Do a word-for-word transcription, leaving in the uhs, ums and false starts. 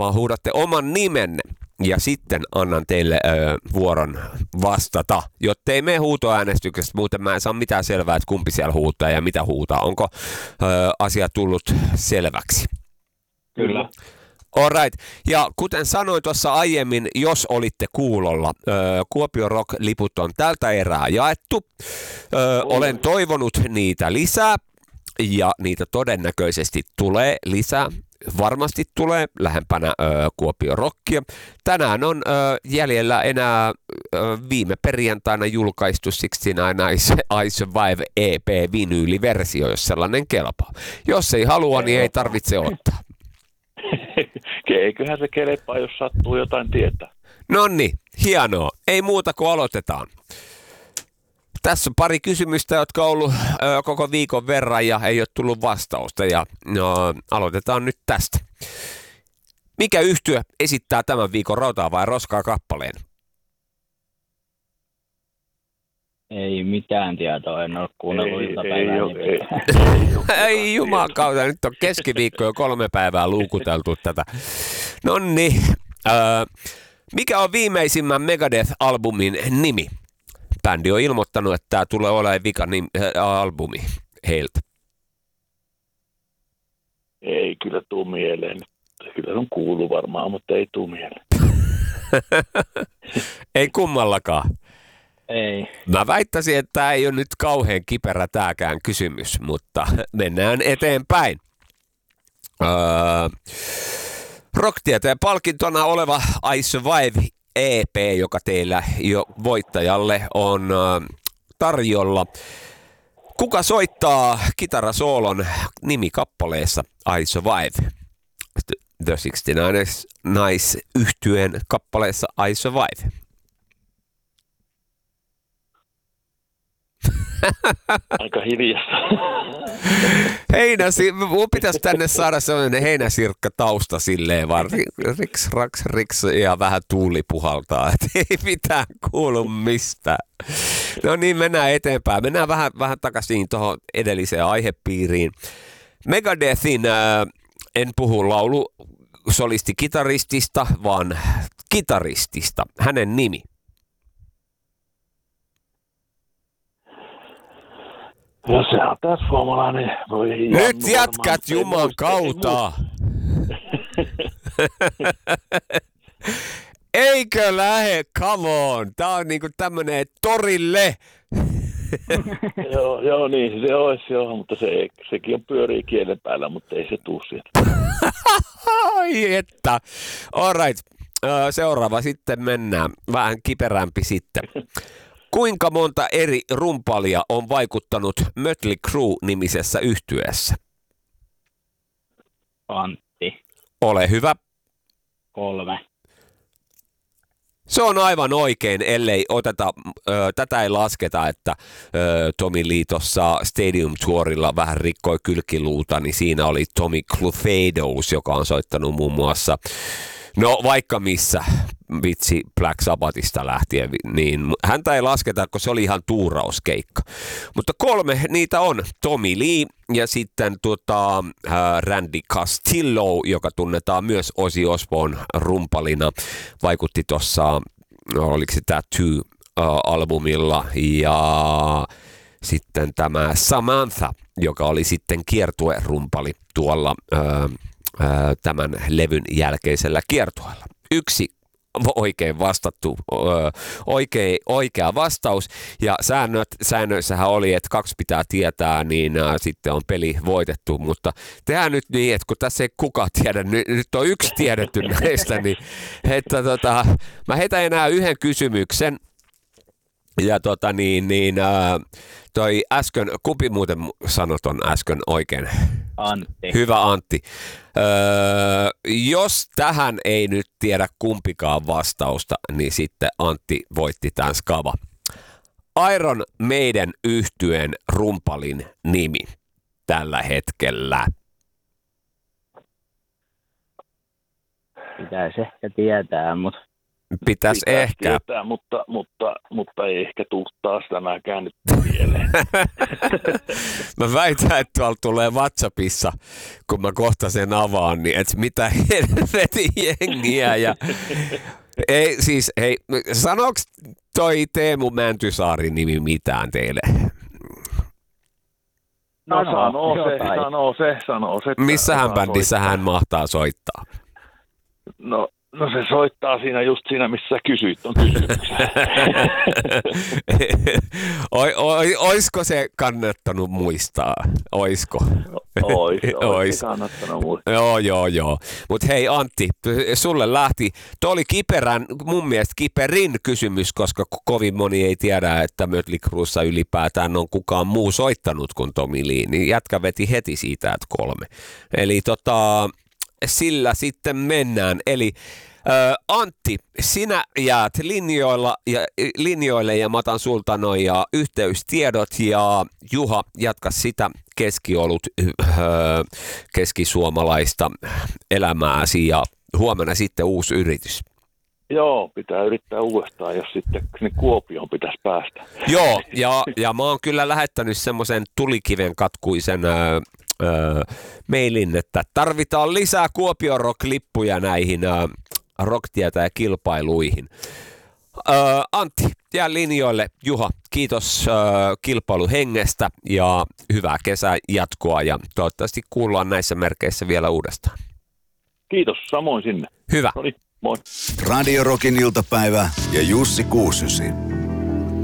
vaan huudatte oman nimenne. Ja sitten annan teille ö, vuoron vastata, jotta ei mene huutoäänestyksestä. Muuten mä en saa mitään selvää, että kumpi siellä huutaa ja mitä huutaa. Onko ö, asia tullut selväksi? Kyllä. Alright. Ja kuten sanoin tuossa aiemmin, jos olitte kuulolla, ö, Kuopio Rock-liput on tältä erää jaettu. Ö, olen toivonut niitä lisää ja niitä todennäköisesti tulee lisää. Varmasti tulee lähempänä ö, Kuopio Rockia. Tänään on ö, jäljellä enää ö, viime perjantaina julkaistu sixty-nine I Survive E P-vinyyliversio, jos sellainen kelpaa. Jos ei halua, niin ei tarvitse ottaa. Eiköhän se kelepaa, jos sattuu jotain tietää. Nonni, hienoa. Ei muuta kuin aloitetaan. Tässä on pari kysymystä, jotka on ollut ö, koko viikon verran ja ei ole tullut vastausta. Ja no, aloitetaan nyt tästä. Mikä yhtye esittää tämän viikon Rautaa vai Roskaa kappaleen? Ei mitään tietoa, en ole kuunnellut iltapäivää. Ei, ei, ei jumakauta, nyt on keskiviikko jo kolme päivää luukuteltu tätä. Nonni, ö, mikä on viimeisimmän Megadeth-albumin nimi? Bändi on ilmoittanut, että tämä tulee olemaan vika nim- äh, albumi heiltä. Ei kyllä tuu mieleen. Kyllä on kuullut varmaan, mutta ei tuu mieleen. Ei kummallakaan. Ei. Mä väittäisin, että tämä ei ole nyt kauhean kiperä tääkään kysymys, mutta mennään eteenpäin. Öö, Rocktieteen palkintona oleva I Survive E P, joka teillä jo voittajalle on tarjolla. Kuka soittaa kitarasoolon nimikappaleessa I Survive? The sixty-nine Nice-yhtyeen kappaleessa I Survive. Aika hiljasta. Heinäsi, mun pitäisi tänne saada sellainen heinäsirkka tausta silleen vaan riks, raks, riks ja vähän tuuli puhaltaa, että ei mitään kuulu mistään. No niin, mennään eteenpäin. Mennään vähän, vähän takaisin tuohon edelliseen aihepiiriin. Megadethin, äh, en puhu laulusolisti-kitaristista, vaan kitaristista. Hänen nimi. No se on taas suomalainen. Voi nyt jatkat juman kautta. Eikö lähe? Come on. Tää on niinku tämmönen torille. joo, joo, niin se olisi joo, mutta se, sekin on pyörii kielen päällä, mutta ei se tuu sieltä. Ai että. All right. Seuraava sitten mennään. Vähän kiperämpi sitten. Kuinka monta eri rumpalia on vaikuttanut Mötley Crüe-nimisessä yhtyeessä? Antti. Ole hyvä. Kolme. Se on aivan oikein, ellei oteta, ö, tätä ei lasketa, että ö, Tommy Lee tuossa Stadium Tourilla vähän rikkoi kylkiluuta, niin siinä oli Tommy Clufados, joka on soittanut muun muassa, no vaikka missä, vitsi Black Sabbathista lähtien, niin häntä ei lasketa, koska se oli ihan tuurauskeikka. Mutta kolme niitä on, Tommy Lee ja sitten tuota, Randy Castillo, joka tunnetaan myös Ozzy Osbourne rumpalina, vaikutti tuossa, oliko se Tattoo-albumilla, ja sitten tämä Samantha, joka oli sitten kiertuerumpali tuolla ää, ää, tämän levyn jälkeisellä kiertueella. Yksi oikein vastattu, oikein, oikea vastaus, ja säännöt, säännöissähän oli, että kaksi pitää tietää, niin ä, sitten on peli voitettu, mutta tehdään nyt niin, että kun tässä ei kukaan tiedä, nyt, nyt on yksi tiedetty näistä, niin että, tota, mä heitän enää yhden kysymyksen, ja tota niin, niin ä, toi äsken, kumpi muuten sanot on äsken oikein? Antti. Hyvä Antti. Öö, jos tähän ei nyt tiedä kumpikaan vastausta, niin sitten Antti voitti tämän skava. Iron Maiden -yhtyeen rumpalin nimi tällä hetkellä. Pitäisi ehkä tietää, mutta Pitäisi ehkä. Tietää, mutta, mutta, mutta ei ehkä tule taas tänäänkään nyt mieleen. Mä väitän, että tuolla tulee WhatsAppissa, kun mä kohta sen avaan, niin että mitä helvetin jengiä. Ja ei, siis, hei, sanoks toi Teemu Mäntysaarin nimi mitään teille? No sanoo se, sanoo se, sanoo se. Missähän bändissä hän mahtaa soittaa? No, no se soittaa siinä just siinä, missä kysyit on kysymyksen. Oi, oi, oisko se kannattanut muistaa? Oisko? Ois, ois, ois. kannattanut muistaa. Joo, joo, joo. Mutta hei Antti, sulle lähti. Tuo oli kiperän, mun mielestä kiperin kysymys, koska kovin moni ei tiedä, että Mötley Crüessä ylipäätään on kukaan muu soittanut kuin Tommy Lee. Niin jätkä veti heti siitä, että kolme. Eli tota, sillä sitten mennään. Eli Ö, Antti, sinä jäät linjoilla ja, linjoille ja mä otan sulta noin ja yhteystiedot ja Juha, jatka sitä keskiolut ö, keskisuomalaista elämääsi ja huomenna sitten uusi yritys. Joo, pitää yrittää uudestaan, jos sitten sinne Kuopioon pitäisi päästä. Joo, ja, ja mä oon kyllä lähettänyt semmoisen tulikiven katkuisen ö, ö, mailin, että tarvitaan lisää Kuopion Rock-lippuja näihin ö, Rocktietä ja kilpailuihin. Öö, Antti, jää linjoille. Juha, kiitos öö, kilpailuhengestä ja hyvää kesän jatkoa ja toivottavasti kuullaan näissä merkeissä vielä uudestaan. Kiitos, samoin sinne. Hyvä. Noniin, moi. Radio Rockin iltapäivä ja Jussi Kuusysi.